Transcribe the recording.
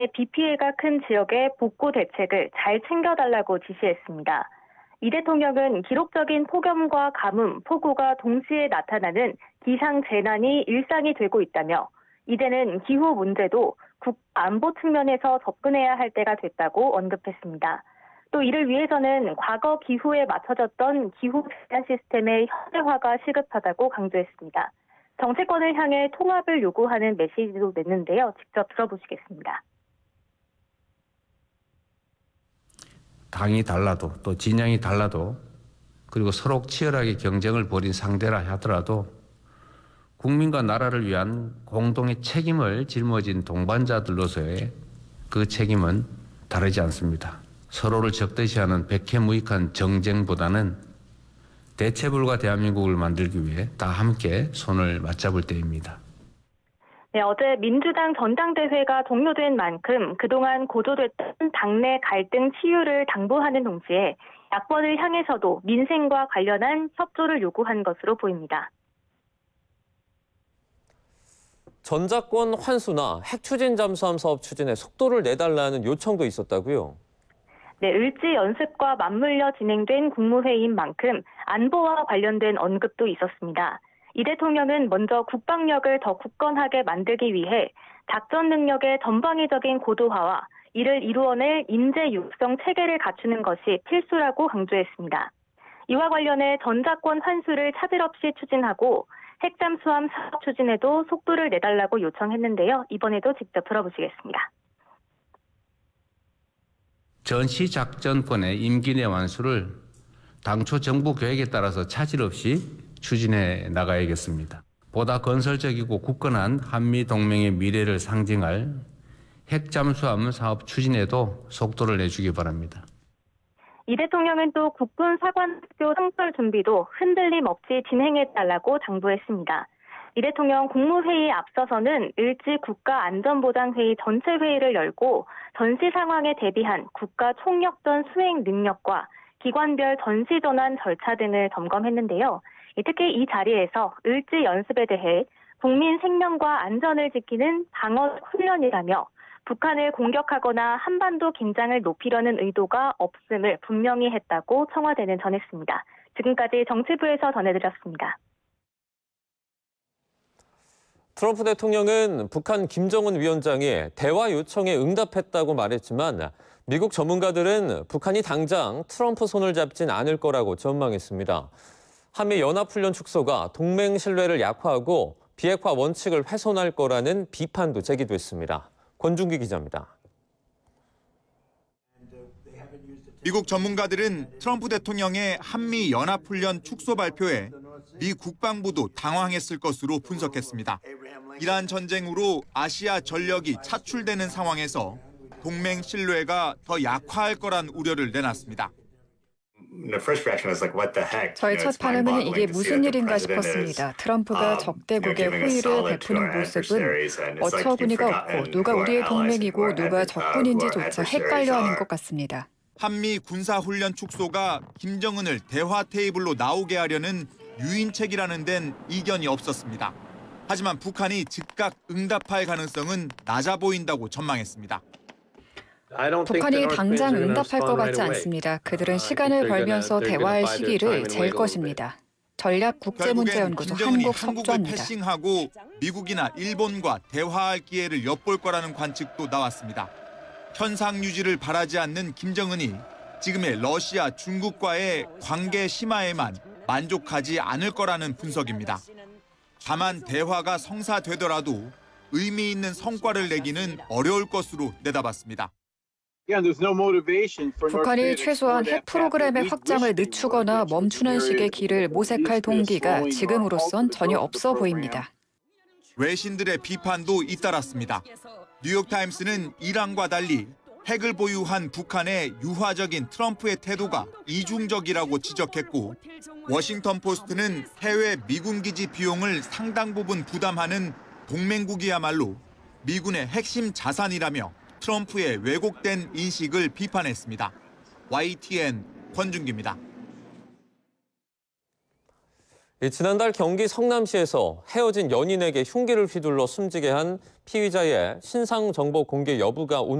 비 피해가 큰 지역의 복구 대책을 잘 챙겨달라고 지시했습니다. 이 대통령은 기록적인 폭염과 가뭄, 폭우가 동시에 나타나는 기상재난이 일상이 되고 있다며 이제는 기후 문제도 국안보 측면에서 접근해야 할 때가 됐다고 언급했습니다. 또 이를 위해서는 과거 기후에 맞춰졌던 기후 재난 시스템의 현대화가 시급하다고 강조했습니다. 정치권을 향해 통합을 요구하는 메시지도 냈는데요. 직접 들어보시겠습니다. 당이 달라도 또 진영이 달라도 그리고 서로 치열하게 경쟁을 벌인 상대라 하더라도 국민과 나라를 위한 공동의 책임을 짊어진 동반자들로서의 그 책임은 다르지 않습니다. 서로를 적대시하는 백해무익한 정쟁보다는 대체불가 대한민국을 만들기 위해 다 함께 손을 맞잡을 때입니다. 네, 어제 민주당 전당대회가 종료된 만큼 그동안 고조됐던 당내 갈등 치유를 당부하는 동시에 야권을 향해서도 민생과 관련한 협조를 요구한 것으로 보입니다. 전작권 환수나 핵 추진 잠수함 사업 추진에 속도를 내달라는 요청도 있었다고요? 네, 을지 연습과 맞물려 진행된 국무회의인 만큼 안보와 관련된 언급도 있었습니다. 이 대통령은 먼저 국방력을 더 굳건하게 만들기 위해 작전 능력의 전방위적인 고도화와 이를 이루어낼 인재 육성 체계를 갖추는 것이 필수라고 강조했습니다. 이와 관련해 전작권 환수를 차질 없이 추진하고 핵잠수함 사업 추진에도 속도를 내달라고 요청했는데요. 이번에도 직접 들어보시겠습니다. 전시작전권의 임기 내 완수를 당초 정부 계획에 따라서 차질 없이 추진해 나가야겠습니다. 보다 건설적이고 굳건한 한미동맹의 미래를 상징할 핵잠수함 사업 추진에도 속도를 내주기 바랍니다. 이 대통령은 또 국군 사관학교 창설 준비도 흔들림 없이 진행해달라고 당부했습니다. 이 대통령 국무회의에 앞서서는 을지 국가안전보장회의 전체 회의를 열고 전시 상황에 대비한 국가 총력전 수행 능력과 기관별 전시 전환 절차 등을 점검했는데요. 특히 이 자리에서 을지 연습에 대해 국민 생명과 안전을 지키는 방어 훈련이라며 북한을 공격하거나 한반도 긴장을 높이려는 의도가 없음을 분명히 했다고 청와대는 전했습니다. 지금까지 정치부에서 전해드렸습니다. 트럼프 대통령은 북한 김정은 위원장이 대화 요청에 응답했다고 말했지만 미국 전문가들은 북한이 당장 트럼프 손을 잡진 않을 거라고 전망했습니다. 한미 연합훈련 축소가 동맹 신뢰를 약화하고 비핵화 원칙을 훼손할 거라는 비판도 제기됐습니다. 권중기 기자입니다. 미국 전문가들은 트럼프 대통령의 한미 연합훈련 축소 발표에 미 국방부도 당황했을 것으로 분석했습니다. 이란 전쟁으로 아시아 전력이 차출되는 상황에서 동맹 신뢰가 더 약화할 거란 우려를 내놨습니다. 저의 첫 반응은 이게 무슨 일인가 싶었습니다. 트럼프가 적대국의 호의를 베푸는 모습은 어처구니가 없고 누가 우리의 동맹이고 누가 적군인지조차 헷갈려하는 것 같습니다. 한미 군사훈련 축소가 김정은을 대화 테이블로 나오게 하려는 유인책이라는 데는 이견이 없었습니다. 하지만 북한이 즉각 응답할 가능성은 낮아 보인다고 전망했습니다. 북한이 당장 응답할 것 같지 않습니다. 그들은 시간을 벌면서 대화할 시기를 잴 것입니다. 전략국제문제연구소 김정은이 한국을 한국석조입니다. 패싱하고 미국이나 일본과 대화할 기회를 엿볼 거라는 관측도 나왔습니다. 현상 유지를 바라지 않는 김정은이 지금의 러시아, 중국과의 관계 심화에만 만족하지 않을 거라는 분석입니다. 다만 대화가 성사되더라도 의미 있는 성과를 내기는 어려울 것으로 내다봤습니다. 북한이 최소한 핵 프로그램의 확장을 늦추거나 멈추는 식의 길을 모색할 동기가 지금으로선 전혀 없어 보입니다. 외신들의 비판도 잇따랐습니다. 뉴욕타임스는 이란과 달리 핵을 보유한 북한의 유화적인 트럼프의 태도가 이중적이라고 지적했고, 워싱턴포스트는 해외 미군 기지 비용을 상당 부분 부담하는 동맹국이야말로 미군의 핵심 자산이라며 트럼프의 왜곡된 인식을 비판했습니다. YTN 권준기입니다. 지난달 경기 성남시에서 헤어진 연인에게 흉기를 휘둘러 숨지게 한 피의자의 신상 정보 공개 여부가